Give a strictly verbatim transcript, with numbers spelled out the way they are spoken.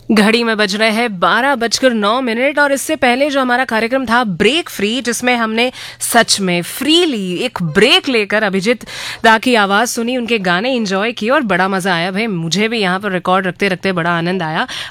घड़ी में बज रहे हैं बारह बजकर नौ मिनट और इससे पहले जो हमारा कार्यक्रम था ब्रेक फ्री, जिसमें हमने सच में फ्रीली एक ब्रेक लेकर अभिजीत दा की आवाज सुनी, उनके गाने एंजॉय किए और बड़ा मजा आया। भाई मुझे भी यहाँ पर रिकॉर्ड रखते रखते बड़ा आनंद आया।